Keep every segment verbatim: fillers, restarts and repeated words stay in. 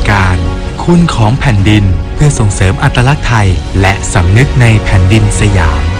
การคุณของแผ่นดินเพื่อส่งเสริมอัตลักษณ์ไทยและสำนึกในแผ่นดินสยาม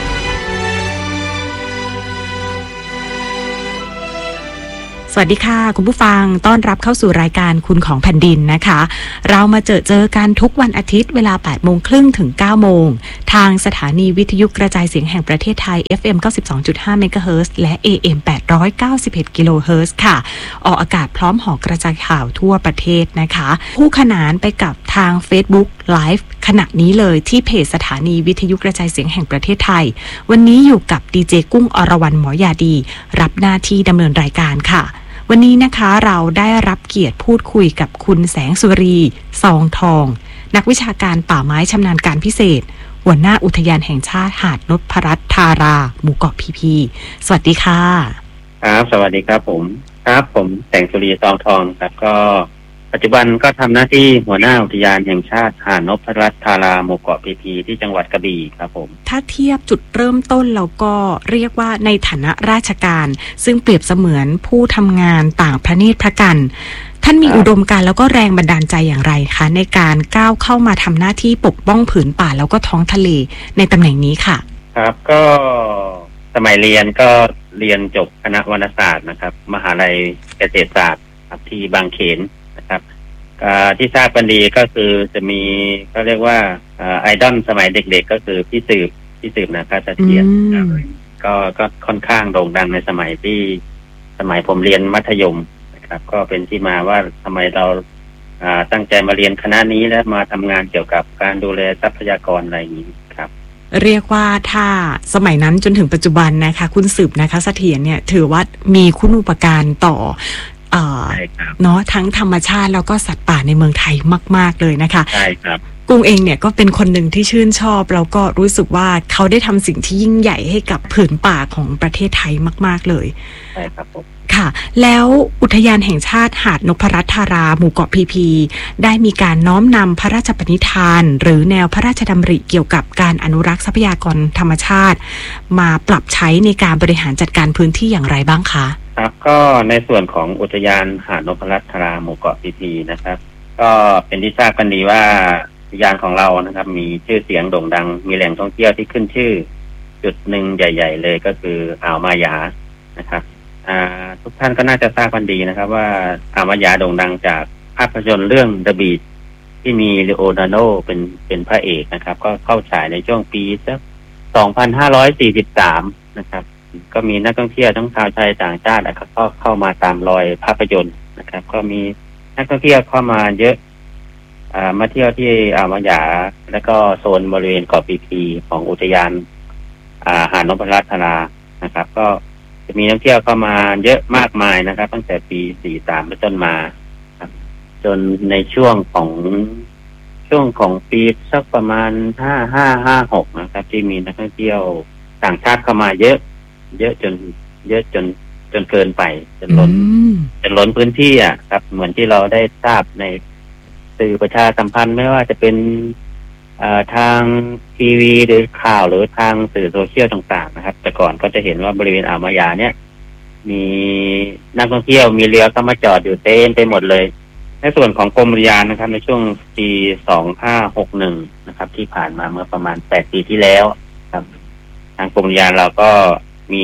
สวัสดีค่ะคุณผู้ฟังต้อนรับเข้าสู่รายการคุณของแผ่นดินนะคะเรามาเจอเจอกันทุกวันอาทิตย์เวลา แปดโมงครึ่ง ถึง เก้าโมงทางสถานีวิทยุกระจายเสียงแห่งประเทศไทย เอฟ เอ็ม เก้าสิบสองจุดห้า เมกะเฮิรตซ์และ เอ เอ็ม แปดร้อยเก้าสิบเอ็ด กิโลเฮิรตซ์ค่ะออกอากาศพร้อมหอกระจายข่าวทั่วประเทศนะคะคู่ขนานไปกับทาง Facebook Live ขณะนี้เลยที่เพจสถานีวิทยุกระจายเสียงแห่งประเทศไทยวันนี้อยู่กับดีเจกุ้งอรวรรณหมอยาดีรับหน้าที่ดำเนินรายการค่ะวันนี้นะคะเราได้รับเกียรติพูดคุยกับคุณแสงสุรีซองทองนักวิชาการป่าไม้ชำนาญการพิเศษหัวหน้าอุทยานแห่งชาติหาดนพรัตน์ธาราหมู่เกาะพีพีสวัสดีค่ะครับสวัสดีครับผมครับผมแสงสุรีซองทองครับก็ปัจจุบันก็ทำหน้าที่หัวหน้าอุทยานแห่งชาติหาดนพรัตน์ธาราหมู่เกาะพีพีที่จังหวัดกระบี่ครับผมถ้าเทียบจุดเริ่มต้นเราก็เรียกว่าในฐานะราชการซึ่งเปรียบเสมือนผู้ทำงานต่างพระเนตรพระกันท่านมีอุดมการณ์แล้วก็แรงบันดาลใจอย่างไรคะในการก้าวเข้ามาทำหน้าที่ปกป้องผืนป่าแล้วก็ท้องทะเลในตำแหน่งนี้ค่ะครับก็สมัยเรียนก็เรียนจบคณะวรรณศาสตร์นะครับมหาลัยเกษตรศาสตร์ที่บางเขนนะครับที่ทราบกันดีก็คือจะมีก็เรียกว่าไอดอลสมัยเด็กๆก็คือพี่สืบพี่สืบนะครับเสถียรก็ก็ค่อนข้างโด่งดังในสมัยที่สมัยผมเรียนมัธยมนะครับก็เป็นที่มาว่าทำไมเราตั้งใจมาเรียนคณะนี้และมาทำงานเกี่ยวกับการดูแลทรัพยากรอะไรอย่างนี้ครับเรียกว่าถ้าสมัยนั้นจนถึงปัจจุบันนะคะคุณสืบนะคะเสถียรเนี่ยถือว่ามีคุณูปการต่อเอ่อเนาะทั้งธรรมชาติแล้วก็สัตว์ป่าในเมืองไทยมากๆเลยนะคะใช่ครับกุ้งเองเนี่ยก็เป็นคนหนึ่งที่ชื่นชอบแล้วก็รู้สึกว่าเขาได้ทำสิ่งที่ยิ่งใหญ่ให้กับผืนป่าของประเทศไทยมากๆเลยใช่ครับผมค่ะแล้วอุทยานแห่งชาติหาดนพรัตน์ธาราหมู่เกาะพีพีได้มีการน้อมนำพระราชปณิธานหรือแนวพระราชดำริเกี่ยวกับการอนุรักษ์ทรัพยากรธรรมชาติมาปรับใช้ในการบริหารจัดการพื้นที่อย่างไรบ้างคะครับก็ในส่วนของอุทยานหาดนพรัตน์ธาราหมู่เกาะพีพีนะครับก็เป็นที่ทราบกันดีว่าอุทยานของเรานะครับมีชื่อเสียงโด่งดังมีแหล่งท่องเที่ยวที่ขึ้นชื่อจุดหนึ่งใหญ่ๆเลยก็คืออ่าวมายานะครับทุกท่านก็น่าจะทราบกันดีนะครับว่าอ่าวมายาโด่งดังจากภาพยนตร์เรื่อง The Beach ที่มีลีโอนาร์โดเป็นเป็นพระเอกนะครับก็เข้าฉายในช่วงปีสักสองพันห้าร้อยสี่สิบสามนะครับก็มีนักท่องเที่ยวทั้งชาวไทยต่างชาตินะครับก็เข้ามาตามรอยภาพยนตร์นะครับก็มีนักท่องเที่ยวเข้ามาเยอะอ่ามาเที่ยวที่อ่าวมายาแล้วก็โซนบริเวณเกาะพีพีของอุทยานอ่าหาดนพรัตน์ธารานะครับก็จะมีนักเที่ยวเข้ามาเยอะมากมายนะครับตั้งแต่ปีสี่สิบสามเป็นต้นมาครับจนในช่วงของช่วงของปีสักประมาณห้าห้าห้าหกนะครับที่มีนักท่องเที่ยวต่างชาติเข้ามาเยอะเยอะจนเยอะจนจนเกินไปจนล้นจนล้นพื้นที่อ่ะครับเหมือนที่เราได้ทราบในสื่อประชาสัมพันธ์ไม่ว่าจะเป็นทางทีวีหรือข่าวหรือทางสื่อโซเชียลต่างๆนะครับแต่ก่อนก็จะเห็นว่าบริเวณอ่าวมายาเนี่ยมีนักท่องเที่ยวมีเรือเข้ามาจอดอยู่เต็มไปหมดเลยในส่วนของกรมอุทยานนะครับในช่วงปีสองพันห้าร้อยหกสิบเอ็ดนะครับที่ผ่านมาเมื่อประมาณแปดปีที่แล้วครับทางกรมอุทยานเราก็มี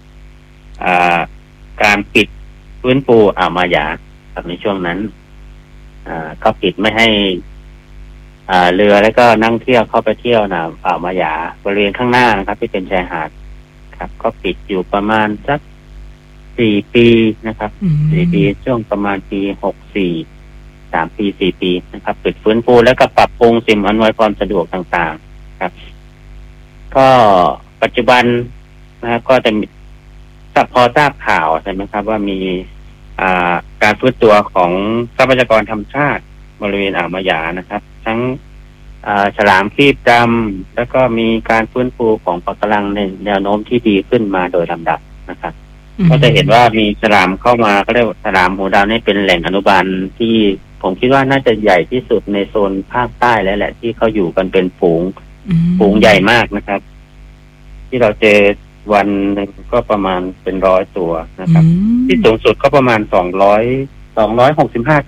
การปิดฟื้นฟูอ่าวมายาครับในช่วงนั้นก็ปิดไม่ให้เรือแล้วก็นั่งเที่ยวเข้าไปเที่ยวนะอ่าวมายาบริเวณข้างหน้านะครับที่เป็นชายหาดครับก็ปิดอยู่ประมาณสักสี่ปีนะครับสี่ปีช่วงประมาณปีหกสี่สามปีสี่ปีนะครับปิดฟื้นฟูแล้วก็ปรับปรุงสิ่งอำนวยความสะดวกต่างๆครับก็ปัจจุบันนะครับก็จะมีพอทราบข่าวใช่ไหมครับว่ามีการฟื้นตัวของทรัพยากรธรรมชาติบริเวณอ่าวมายานะครับทั้งฉลามครีบดำแล้วก็มีการฟื้นฟูของปะการังในแนวโน้มที่ดีขึ้นมาโดยลำดับนะครับก็จะเห็นว่ามีฉลามเข้ามาก็เรียกว่าฉลามหูดำนี่เป็นแหล่งอนุบาลที่ผมคิดว่าน่าจะใหญ่ที่สุดในโซนภาคใต้แล้วแหละที่เขาอยู่กันเป็นฝูงฝูงใหญ่มากนะครับที่เราเจอวันหนึ่งก็ประมาณเป็นร้อยตัวนะครับที่สูงสุดก็ประมาณสองร้อยสองร้อยหกสิบห้าตัว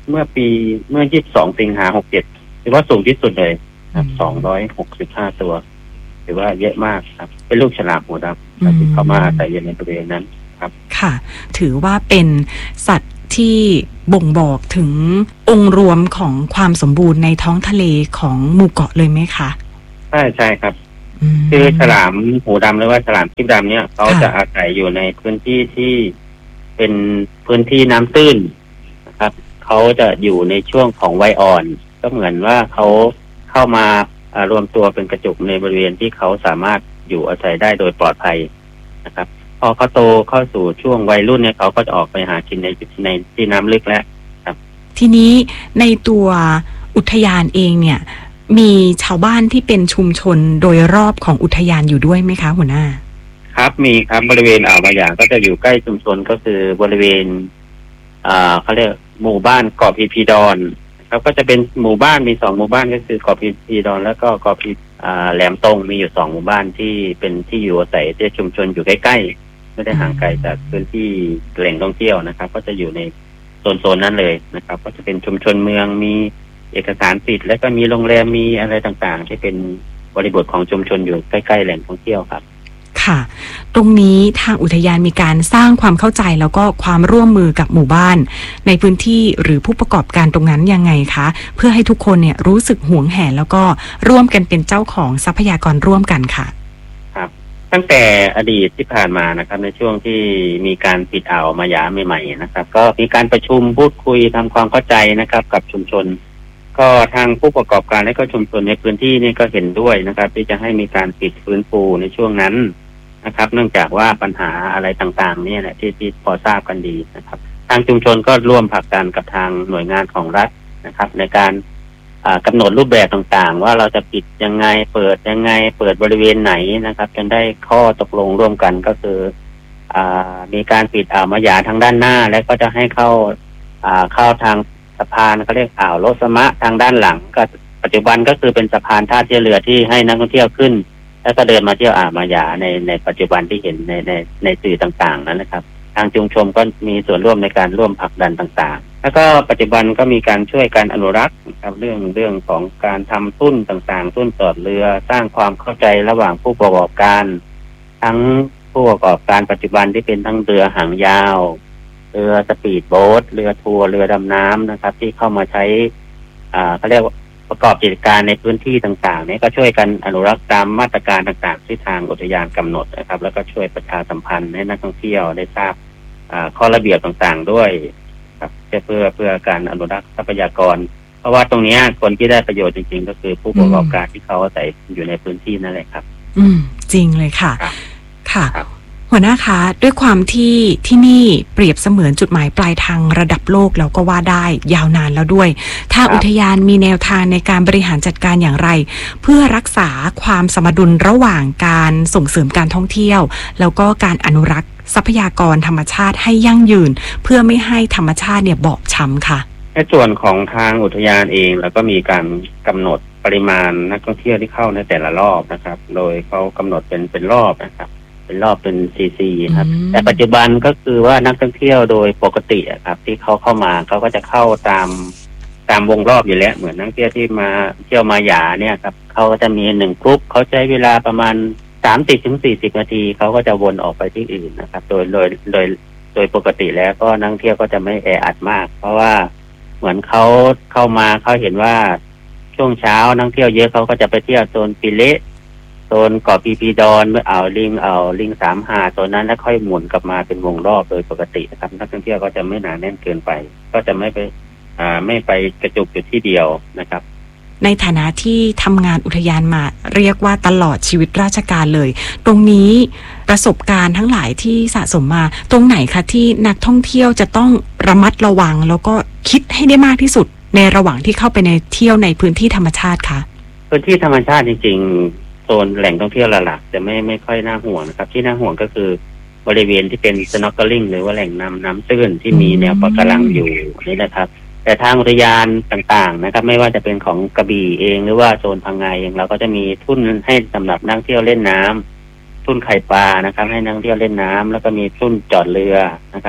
เมื่อปีเมื่อยี่สิบสองสิงหาหกเจ็ดถือว่าสูงที่สุดเลยครับสองร้อยหกสิบห้าตัวถือว่าเยอะมากครับเป็นลูกฉลามหัวดำที่เข้ามาอาศัยอยู่ในบริเวณนั้นครับค่ะถือว่าเป็นสัตว์ที่บ่งบอกถึงองค์รวมของความสมบูรณ์ในท้องทะเลของหมู่เกาะเลยไหมคะใช่ใช่ครับคือฉลามหูดำหรือว่าฉลามครีบดำเนี่ยเขาจะอาศัยอยู่ในพื้นที่ที่เป็นพื้นที่น้ำตื้นนะครับเขาจะอยู่ในช่วงของวัยอ่อนก็เหมือนว่าเขาเข้ามารวมตัวเป็นกระจุกในบริเวณที่เขาสามารถอยู่อาศัยได้โดยปลอดภัยนะครับพอเขาโตเข้าสู่ช่วงวัยรุ่นเนี่ยเขาก็จะออกไปหากินในในที่น้ำลึกแล้วครับทีนี้ในตัวอุทยานเองเนี่ยมีชาวบ้านที่เป็นชุมชนโดยรอบของอุทยานอยู่ด้วยไหมคะหัวหน้าครับมีครับบริเวณอ่าวมายาก็จะอยู่ใกล้ชุมชนก็คือบริเวณอ่าเขาเรียกหมู่บ้านเกาะพีพีดอนครับก็จะเป็นหมู่บ้านมีสองหมู่บ้านก็คือเกาะพีพีดอนแล้วก็เกาะพีอ่าแหลมตรงมีอยู่สองหมู่บ้านที่เป็นที่อยู่อาศัยที่ชุมชนอยู่ใกล้ๆไม่ได้ห่างไกลจากพื้นที่แหล่งท่องเที่ยวนะครับก็จะอยู่ในโซนๆนั้นเลยนะครับก็จะเป็นชุมชนเมืองมีเอกสารสิทธิ์และก็มีโรงแรมมีอะไรต่างๆที่เป็นบริบทของชุมชนอยู่ใกล้ๆแหล่งท่องเที่ยวครับค่ะตรงนี้ทางอุทยานมีการสร้างความเข้าใจแล้วก็ความร่วมมือกับหมู่บ้านในพื้นที่หรือผู้ประกอบการตรงนั้นยังไงคะเพื่อให้ทุกคนเนี่ยรู้สึกหวงแหนแล้วก็ร่วมกันเป็นเจ้าของทรัพยากรร่วมกันค่ะครับตั้งแต่อดีตที่ผ่านมานะครับในช่วงที่มีการปิดอ่าวมายาใหม่ๆนะครับก็มีการประชุมพูดคุยทำความเข้าใจนะครับกับชุมชนก็ทางผู้ประกอบการและก็ชุมชนในพื้นที่นี่ก็เห็นด้วยนะครับที่จะให้มีการปิดฟื้นฟูในช่วงนั้นนะครับเนื่องจากว่าปัญหาอะไรต่างๆนี่แหละที่ที่พอทราบกันดีนะครับทางชุมชนก็ร่วมผลักดันกับทางหน่วยงานของรัฐนะครับในการกำหนดรูปแบบต่างๆว่าเราจะปิดยังไงเปิดยังไงเปิดบริเวณไหนนะครับจนได้ข้อตกลงร่วมกันก็คือมีการปิดอ่าวมายาทางด้านหน้าและก็จะให้เข้าเข้าทางสะพานเขาเรียกอ่าวโลสมะทางด้านหลังก็ปัจจุบันก็คือเป็นสะพานท่าเทียบเรือที่ให้นักท่องเที่ยวขึ้นแล้วก็เดินมาเที่ยวอ่าวมายาในในปัจจุบันที่เห็นในในในสื่อต่างๆนั้นนะครับทางชุมชนก็มีส่วนร่วมในการร่วมผลักดันต่างๆแล้วก็ปัจจุบันก็มีการช่วยการอนุรักษ์ครับเรื่องเรื่องของการทำทุ่นต่างๆทุ่นจอดเรือสร้างความเข้าใจระหว่างผู้ประกอบการทั้งผู้ประกอบการปัจจุบันที่เป็นทั้งเรือหางยาวเรือสปีดโบ๊ทเรือทัวร์เรือดำน้ำนะครับที่เข้ามาใช้อ่าเขาเรียกว่าประกอบกิจการในพื้นที่ต่างๆนี้ก็ช่วยกันอนุรักษ์ตามมาตรการต่างๆที่ทางอุทยานกำหนดนะครับแล้วก็ช่วยประชาสัมพันธ์ให้นักท่องเที่ยวได้ทราบข้อระเบียบต่างๆด้วยครับเพื่อเพื่อการอนุรักษ์ทรัพยากรเพราะว่าตรงนี้คนที่ได้ประโยชน์จริงๆก็คือผู้ประกอบการที่เขาอาศัยอยู่ในพื้นที่นั่นแหละครับอืมจริงเลยค่ะค่ะหัวหน้าคะด้วยความที่ที่นี่เปรียบเสมือนจุดหมายปลายทางระดับโลกแล้วก็ว่าได้ยาวนานแล้วด้วยทางอุทยานมีแนวทางในการบริหารจัดการอย่างไรเพื่อรักษาความสมดุลระหว่างการส่งเสริมการท่องเที่ยวแล้วก็การอนุรักษ์ทรัพยากรธรรมชาติให้ยั่งยืนเพื่อไม่ให้ธรรมชาติเนี่ยบอบช้ำค่ะในส่วนของทางอุทยานเองแล้วก็มีการกำหนดปริมาณนักท่องเที่ยวที่เข้าในแต่ละรอบนะครับโดยเขากำหนดเป็นเป็นรอบนะครับเป็นรอบเป็นซีซีครับแต่ปัจจุบันก็คือว่านักท่องเที่ยวโดยปกติครับที่เขาเข้ามาเขาก็จะเข้าตามตามวงรอบอยู่แล้วเหมือนนักท่องเที่ยวที่มาเที่ยวมาหยาเนี่ยครับเขาก็จะมีหนึ่งกรุ๊ปเขาใช้เวลาประมาณสามสิบถึงสี่สิบนาทีเขาก็จะวนออกไปที่อื่นนะครับโดยโดยโดยโดยปกติแล้วก็นักท่องเที่ยวก็จะไม่แออัดมากเพราะว่าเหมือนเขาเข้ามาเขาเห็นว่าช่วงเช้านักท่องเที่ยวเยอะเขาก็จะไปเที่ยวโซนปิเละโซนเกาะพีพีดอนเมื่ออ่าวลิงอ่าวลิงสามหาโซนนั้นแล้วค่อยหมุนกลับมาเป็นวงรอบโดยปกตินะครับนักท่องเที่ยวก็จะไม่หนาแน่นเกินไปก็จะไม่ไปอ่าไม่ไปกระจุกอยู่ที่เดียวนะครับในฐานะที่ทำงานอุทยานมาเรียกว่าตลอดชีวิตราชการเลยตรงนี้ประสบการณ์ทั้งหลายที่สะสมมาตรงไหนคะที่นักท่องเที่ยวจะต้องระมัดระวังแล้วก็คิดให้ได้มากที่สุดในระหว่างที่เข้าไปในเที่ยวในพื้นที่ธรรมชาติคะพื้นที่ธรรมชาติจริงๆโซนแหล่งท่องเที่ยวหลักๆจะไม่ไม่ค่อยน่าห่วงนะครับที่น่าห่วงก็คือบริเวณที่เป็น snorkeling หรือว่าแหล่งน้ำน้ำตื้นที่มีแนวปะการังอยู่นี่นะครับแต่ทางอุทยานต่างๆนะครับไม่ว่าจะเป็นของกระบี่เองหรือว่าโซนพังงาเองเราก็จะมีทุ่นให้สำหรับนักเที่ยวเล่นน้ำทุ่นไข่ปลานะครับให้นักเที่ยวเล่นน้ำแล้วก็มีทุ่นจอดเรือนะครับ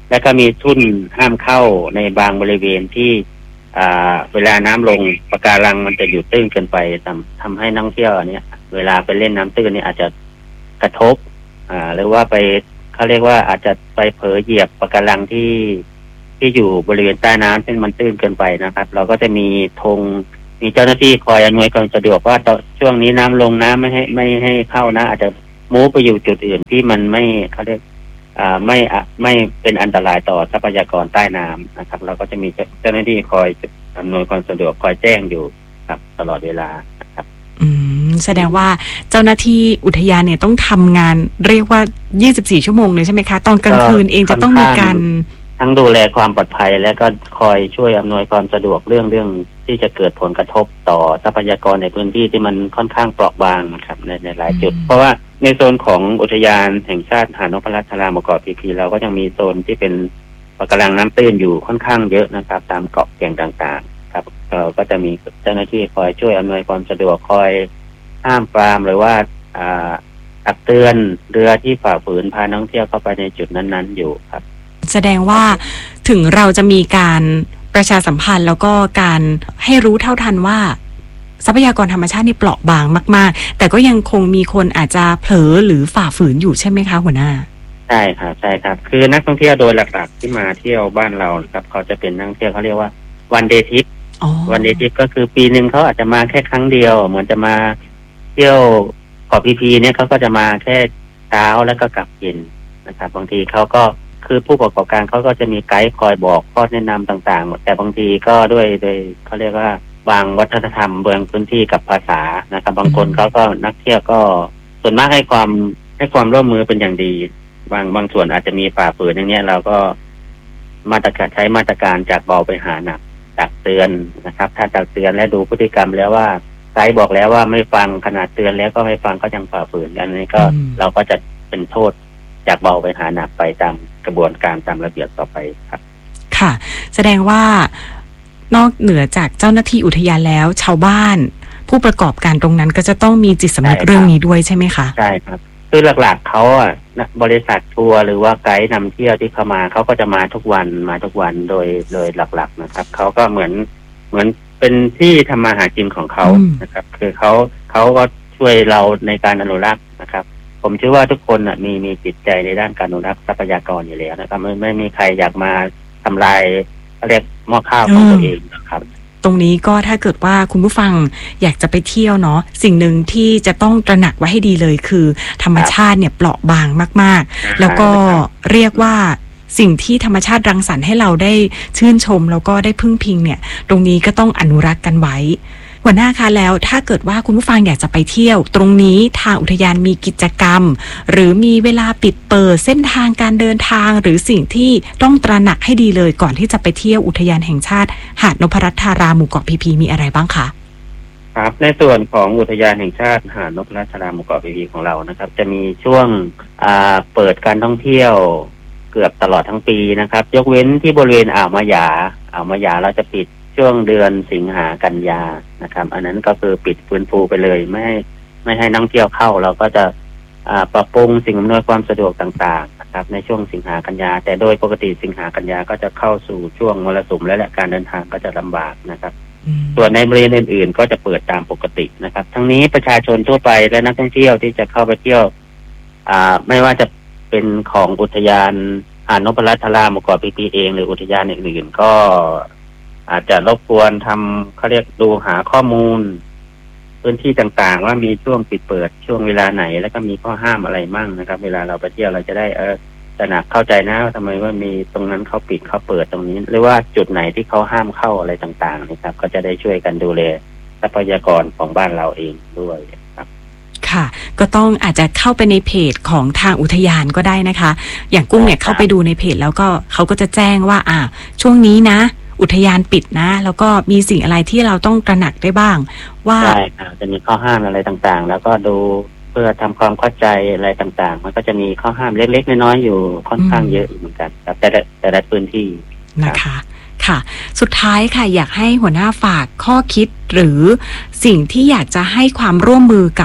แล้วก็มีทุ่นห้ามเข้าในบางบริเวณที่อ่าเวลาน้ำลงปะการังมันจะอยู่ตื้นเกินไปทำทำให้นักท่องเที่ยวเนี่ยเวลาไปเล่นน้ำตื้นเนี่ยอาจจะกระทบอ่าหรือว่าไปเขาเรียกว่าอาจจะไปเผลอเหยียบปะการังที่ที่อยู่บริเวณใต้น้ำซึ่งมันตื้นเกินไปนะครับเราก็จะมีธงมีเจ้าหน้าที่คอยอำนวยความสะดวกว่าช่วงนี้น้ำลงน้ำไม่ให้ไม่ให้เข้านะอาจจะมูฟไปอยู่จุดอื่นที่มันไม่เขาเรียกอ่าไม่อ่ะไม่เป็นอันตรายต่อทรัพยากรใต้น้ำนะครับเราก็จะมีเจ้าหน้าที่คอยอำนวยความสะดวกคอยแจ้งอยู่ครับตลอดเวลาครับอืมแสดงว่าเจ้าหน้าที่อุทยานเนี่ยต้องทำงานเรียกว่ายี่สิบสี่ชั่วโมงเลยใช่ไหมคะตอนกลางคืนเองจะต้องมีการทั้งดูแลความปลอดภัยและก็คอยช่วยอำนวยความสะดวกเรื่องเรื่องที่จะเกิดผลกระทบต่อทรัพยากรในพื้นที่ที่มันค่อนข้างเปราะบางนะครับในในหลายจุดเพราะว่าในโซนของอุทยานแห่งชาติหาดนพรัตน์ทราหมู่เกาะพีพีเราก็ยังมีโซนที่เป็นปะการังน้ำตื้นอยู่ค่อนข้างเยอะนะครับตามเกาะแก่งต่างๆครับเราก็จะมีเจ้าหน้าที่คอยช่วยอำนวยความสะดวกคอยห้ามปรามหรือว่าอ่าตักเตือนเรือที่ฝ่าฝืนพานักท่องเที่ยวเข้าไปในจุดนั้นๆอยู่ครับแสดงว่าถึงเราจะมีการประชาสัมพันธ์แล้วก็การให้รู้เท่าทันว่าทรัพยากรธรรมชาตินี่เปราะบางมากๆแต่ก็ยังคงมีคนอาจจะเผลอหรือฝ่าฝืนอยู่ใช่ไหมคะหัวหน้าใช่ครับใช่ครับคือนักท่องเที่ยวโดยหลักๆที่มาเที่ยวบ้านเราครับเขาจะเป็นนักท่องเที่ยวเขาเรียกว่าวันเดย์ทริปวันเดย์ทริปก็คือปีหนึ่งเขาอาจจะมาแค่ครั้งเดียวเหมือนจะมาเที่ยวเกาะพีพีเนี่ยเขาก็จะมาแค่เช้าแล้วก็กลับเย็นนะครับบางทีเขาก็คือผู้ประกอบการเขาก็จะมีไกด์คอยบอกข้อแนะนำต่างๆแต่บางทีก็ด้วยโดยเขาเรียกว่าบางวัฒนธรรมเบืองพื้นที่กับภาษานะครับบางคนเขาก็นักเที่ยวก็ส่วนมากให้ความให้ความร่วมมือเป็นอย่างดีบางบางส่วนอาจจะมีฝ่าฝืนอย่างเงี้ยเราก็มาตรการใช้มาตรการจากเบาไปหาหนักตักเตือนนะครับถ้าตักเตือนและดูพฤติกรรมแล้วว่าไกด์บอกแล้วว่าไม่ฟังขนาดเตือนแล้วก็ไม่ฟังก็ยังฝ่าฝืนกันนี้ก็เราก็จะเป็นโทษจากเบาไปหาหนักไปตามกระบวนการตามระเบียบต่อไปครับค่ะแสดงว่านอกเหนือจากเจ้าหน้าที่อุทยานแล้วชาวบ้านผู้ประกอบการตรงนั้นก็จะต้องมีจิตสำนึกเรื่องนี้ด้วยใช่ไหมคะใช่ครับคือหลักๆเขาอ่ะบริษัททัวร์หรือว่าไกด์นำเที่ยวที่เข้ามาเขาก็จะมาทุกวันมาทุกวันโดยโดยหลักๆนะครับเขาก็เหมือนเหมือนเป็นที่ทำมาหากินของเขานะครับคือเขาเขาก็ช่วยเราในการอนุรักษ์นะครับผมเชื่อว่าทุกคนมีมีจิตใจในด้านการอนุรักษ์ทรัพยากรอยู่แล้วนะครับไม่ไม่มีใครอยากมาทำลายเรียกหม้อข้าวของตัวเองนะครับตรงนี้ก็ถ้าเกิดว่าคุณผู้ฟังอยากจะไปเที่ยวเนาะสิ่งหนึ่งที่จะต้องตระหนักไว้ให้ดีเลยคือธรรมชาติเนี่ยเปราะบางมากๆแล้วก็เรียกว่าสิ่งที่ธรรมชาติรังสรรค์ให้เราได้ชื่นชมแล้วก็ได้พึ่งพิงเนี่ยตรงนี้ก็ต้องอนุรักษ์กันไว้หัวหน้าคะแล้วถ้าเกิดว่าคุณผู้ฟังอยากจะไปเที่ยวตรงนี้ทางอุทยานมีกิจกรรมหรือมีเวลาปิดเปิดเส้นทางการเดินทางหรือสิ่งที่ต้องตระหนักให้ดีเลยก่อนที่จะไปเที่ยวอุทยานแห่งชาติหาดนพรัตน์ธาราหมู่เกาะพีพีมีอะไรบ้างคะครับในส่วนของอุทยานแห่งชาติหาดนพรัตน์ธาราหมู่เกาะพีพีของเรานะครับจะมีช่วงอ่าเปิดการท่องเที่ยวเกือบตลอดทั้งปีนะครับยกเว้นที่บริเวณอ่าวมะหยาอ่าวมะหยาเราจะปิดช่วงเดือนสิงหากันยานะครับอันนั้นก็คือปิดฟื้นฟูไปเลยไม่ให้ไม่ให้นักท่องเที่ยวเข้าเราก็จะปรับปรุงสิ่งอำนวยความสะดวกต่างๆนะครับในช่วงสิงหากันยาแต่โดยปกติสิงหากันยาก็จะเข้าสู่ช่วงมรสุมและการเดินทางก็จะลำบากนะครับส่วนในบริเวณอื่นๆก็จะเปิดตามปกตินะครับทั้งนี้ประชาชนทั่วไปและนักท่องเที่ยวที่จะเข้าไปเที่ยวอ่าไม่ว่าจะเป็นของอุทยานหาดนพรัตน์ธาราหมู่เกาะพีพีเองหรืออุทยานอื่นๆก็อาจจะรบกวนทำเขาเรียกดูหาข้อมูลพื้นที่ต่างๆว่ามีช่วงปิดเปิดช่วงเวลาไหนแล้วก็มีข้อห้ามอะไรมั่งนะครับเวลาเราไปเที่ยวเราจะได้เออตระหนักเข้าใจนะว่าทำไมว่ามีตรงนั้นเขาปิดเขาเปิดตรงนี้หรือว่าจุดไหนที่เขาห้ามเข้าอะไรต่างๆนะครับก็จะได้ช่วยกันดูแลทรัพยากรของบ้านเราเองด้วยครับค่ะก็ต้องอาจจะเข้าไปในเพจของทางอุทยานก็ได้นะคะอย่างกุ้งเนี่ยเข้าไปดูในเพจแล้วก็เขาก็จะแจ้งว่าอ่าช่วงนี้นะอุทยานปิดนะแล้วก็มีสิ่งอะไรที่เราต้องตระหนักได้บ้างว่าใช่ค่ะจะมีข้อห้ามอะไรต่างๆแล้วก็ดูเพื่อทำความเข้าใจอะไรต่างๆมันก็จะมีข้อห้ามเล็กๆน้อยๆอยู่ค่อนข้างเยอะเหมือนกันครับแต่แต่ละพื้นที่นะคะค่ะสุดท้ายค่ะอยากให้หัวหน้าฝากข้อคิดหรือสิ่งที่อยากจะให้ความร่วมมือกับ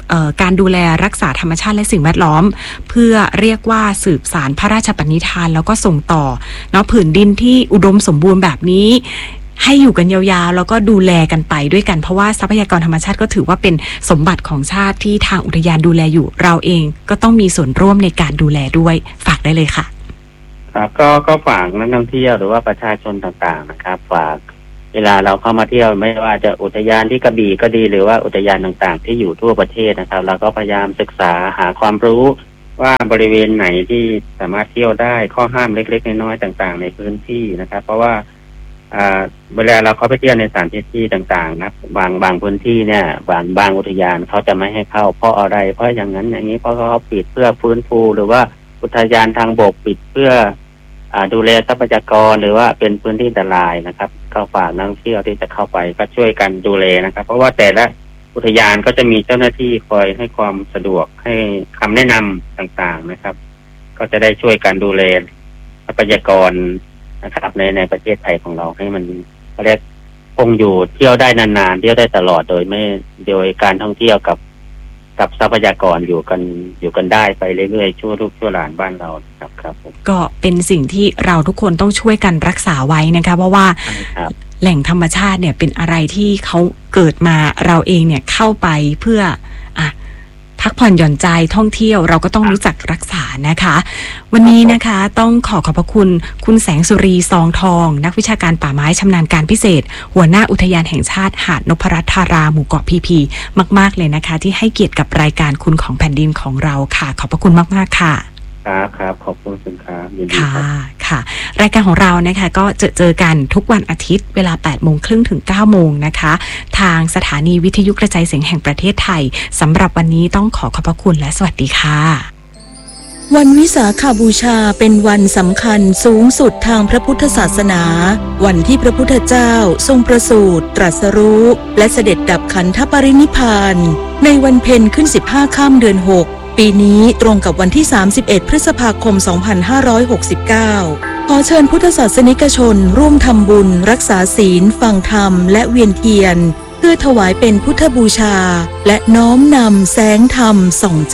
การดูแลรักษาธรรมชาติและสิ่งแวดล้อมเพื่อเรียกว่าสืบสานพระราชปณิธานแล้วก็ส่งต่อเนาะผืนดินที่อุดมสมบูรณ์แบบนี้ให้อยู่กันยาวๆแล้วก็ดูแลกันไปด้วยกันเพราะว่าทรัพยากรธรรมชาติก็ถือว่าเป็นสมบัติของชาติที่ทางอุทยานดูแลอยู่เราเองก็ต้องมีส่วนร่วมในการดูแลด้วยฝากได้เลยค่ะครับก็ก็ฝากนักท่องเที่ยวหรือว่าประชาชนต่างๆนะครับฝากเวลาเราเข้ามาเที่ยวไม่ว่าจะอุทยานที่กระบี่ก็ดีหรือว่าอุทยานต่างๆที่อยู่ทั่วประเทศนะครับเราก็พยายามศึกษาหาความรู้ว่าบริเวณไหนที่สามารถเที่ยวได้ข้อห้ามเล็กๆน้อยๆต่างๆในพื้นที่นะครับเพราะว่าอ่าเวลาเราเข้าไปเที่ยวในสถานที่ที่ต่างๆนะบางบางพื้นที่เนี่ยบางบางอุทยานเขาจะไม่ให้เข้าเพราะอะไรเพราะอย่างนั้นอย่างนี้เพราะเขาปิดเพื่อฟื้นฟูหรือว่าอุทยานทางบกปิดเพื่ออ่าดูแลทรัพยากรหรือว่าเป็นพื้นที่อันตรายนะครับก็ฝากนักท่องเที่ยวที่จะเข้าไปก็ช่วยกันดูแลนะครับเพราะว่าแต่ละอุทยานก็จะมีเจ้าหน้าที่คอยให้ความสะดวกให้คำแนะนำต่างๆนะครับก็จะได้ช่วยกันดูแลทรัพยากรนะครับในในประเทศไทยของเราให้มันเรียกคงอยู่เที่ยวได้นานๆเที่ยวได้ตลอดโดยไม่โดยการท่องเที่ยวกับกับทรัพยากรอยู่กันอยู่กันได้ไปเรื่อยๆชั่วลูกชั่วหลานบ้านเราครับครับก็เป็นสิ่งที่เราทุกคนต้องช่วยกันรักษาไว้นะคะเพราะว่าแหล่งธรรมชาติเนี่ยเป็นอะไรที่เขาเกิดมาเราเองเนี่ยเข้าไปเพื่ออ่ะพักผ่อนหย่อนใจท่องเที่ยวเราก็ต้องรู้จักรักษานะคะวันนี้นะคะต้องขอขอบพระคุณคุณแสงสุรีซองทองนักวิชาการป่าไม้ชำนาญการพิเศษหัวหน้าอุทยานแห่งชาติหาดนพรัตน์ธาราหมู่เกาะพีพีมากๆเลยนะคะที่ให้เกียรติกับรายการคุณของแผ่นดินของเราค่ะขอบพระคุณมากๆค่ะครับครับขอบคุณคุณครับยินดีค่ะค่ะรายการของเรานะคะก็เจอเจอกันทุกวันอาทิตย์เวลา แปดโมงครึ่งถึง เก้าโมงนะคะทางสถานีวิทยุกระจายเสียงแห่งประเทศไทยสำหรับวันนี้ต้องขอขอบพระคุณและสวัสดีค่ะวันวิสาขบูชาเป็นวันสำคัญสูงสุดทางพระพุทธศาสนาวันที่พระพุทธเจ้าทรงประสูติตรัสรู้และเสด็จดับขันธปรินิพพานในวันเพ็ญขึ้นสิบห้าค่ำเดือนหกปีนี้ตรงกับวันที่สามสิบเอ็ดพฤษภาคมสองพันห้าร้อยหกสิบเก้าขอเชิญพุทธศาสนิกชนร่วมทำบุญรักษาศีลฟังธรรมและเวียนเทียนเพื่อถวายเป็นพุทธบูชาและน้อมนำแสงธรรมส่องใจ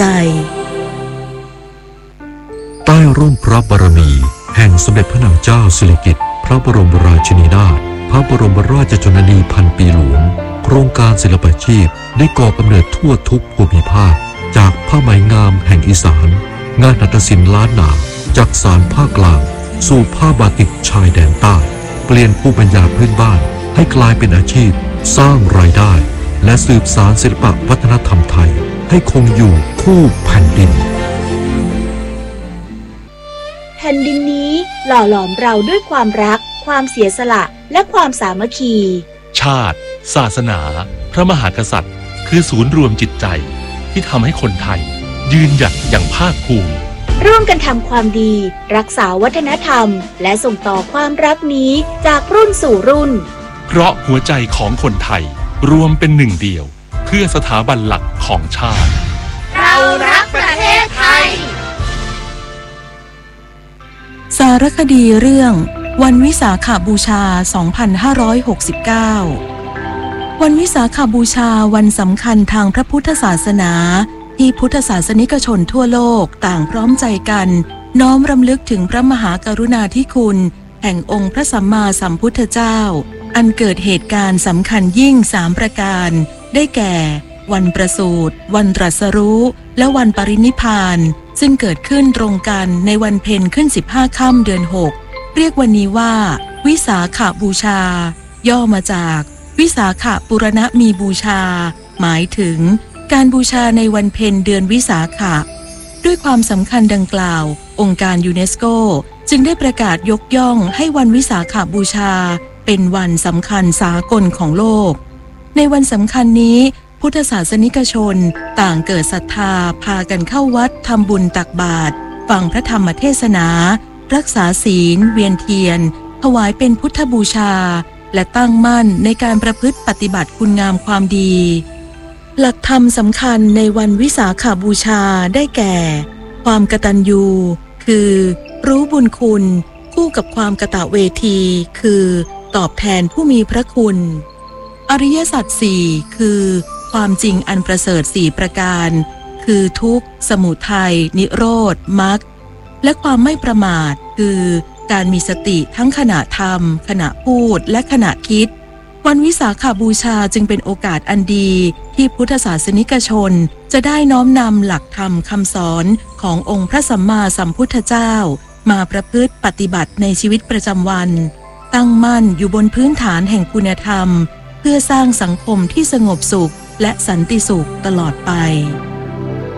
ใต้ร่มพระบารมีแห่งสมเด็จพระนางเจ้าสิริกิติ์พระบรมราชินีนาถพระบรมราชชนนีพันปีหลวงโครงการศิลปาชีพได้ก่อกำเนิดทั่วทุกภูมิภาคจากผ้าไหมงามแห่งอีสานงานหัตถศิลป์ล้านนาจากสานภาคกลางสู่ผ้าบาติกชายแดนใต้เปลี่ยนภูมิปัญญาพื้นบ้านให้กลายเป็นอาชีพสร้างรายได้และสืบสานศิลปวัฒนธรรมไทยให้คงอยู่คู่แผ่นดินแผ่นดินนี้หล่อหลอมเราด้วยความรักความเสียสละและความสามัคคีชาติศาสนาพระมหากษัตริย์คือศูนย์รวมจิตใจที่ทำให้คนไทยยืนหยัดอย่างภาคภูมิร่วมกันทำความดีรักษาวัฒนธรรมและส่งต่อความรักนี้จากรุ่นสู่รุ่นเพราะหัวใจของคนไทยรวมเป็นหนึ่งเดียวเพื่อสถาบันหลักของชาติเรารักประเทศไทยสารคดีเรื่องวันวิสาขบูชาสองพันห้าร้อยหกสิบเก้าวันวิสาขบูชาวันสำคัญทางพระพุทธศาสนาที่พุทธศาสนิกชนทั่วโลกต่างพร้อมใจกันน้อมรำลึกถึงพระมหากรุณาธิคุณแห่งองค์พระสัมมาสัมพุทธเจ้าอันเกิดเหตุการณ์สำคัญยิ่งสามประการได้แก่วันประสูติวันตรัสรู้และวันปรินิพพานซึ่งเกิดขึ้นตรงกันในวันเพ็ญขึ้นสิบห้าค่ำเดือนหกเรียกวันนี้ว่าวิสาขบูชาย่อมาจากวิสาขปุรณมีบูชาหมายถึงการบูชาในวันเพ็ญเดือนวิสาขะด้วยความสำคัญดังกล่าวองค์การยูเนสโกจึงได้ประกาศยกย่องให้วันวิสาขบูชาเป็นวันสำคัญสากลของโลกในวันสำคัญนี้พุทธศาสนิกชนต่างเกิดศรัทธาพากันเข้าวัดทำบุญตักบาตรฟังพระธรรมเทศนารักษาศีลเวียนเทียนถวายเป็นพุทธบูชาและตั้งมั่นในการประพฤติปฏิบัติคุณงามความดีหลักธรรมสำคัญในวันวิสาขบูชาได้แก่ความกตัญญูคือรู้บุญคุณคู่กับความกตเวทีคือตอบแทนผู้มีพระคุณอริยสัจสี่คือคความจริงอันประเสริฐสี่ประการคือทุกข์สมุทัยนิโรธมรรคและความไม่ประมาทคือการมีสติทั้งขณะทำขณะพูดและขณะคิดวันวิสาขบูชาจึงเป็นโอกาสอันดีที่พุทธศาสนิกชนจะได้น้อมนำหลักธรรมคำสอนขององค์พระสัมมาสัมพุทธเจ้ามาประพฤติปฏิบัติในชีวิตประจำวันตั้งมั่นอยู่บนพื้นฐานแห่งคุณธรรมเพื่อสร้างสังคมที่สงบสุขและสันติสุขตลอดไป